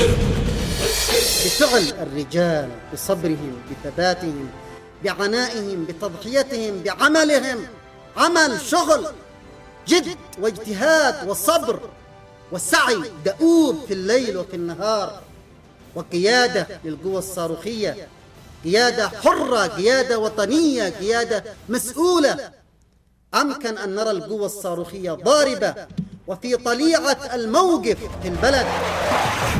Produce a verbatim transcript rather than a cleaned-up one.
بفعل الرجال، بصبرهم، بثباتهم، بعنائهم، بتضحيتهم، بعملهم، عمل، شغل، جد واجتهاد وصبر وسعي دؤوب في الليل وفي النهار، وقيادة للقوى الصاروخية، قيادة حرة، قيادة وطنية، قيادة مسؤولة. أمكن أن نرى القوى الصاروخية ضاربة وفي طليعة الموقف في البلد.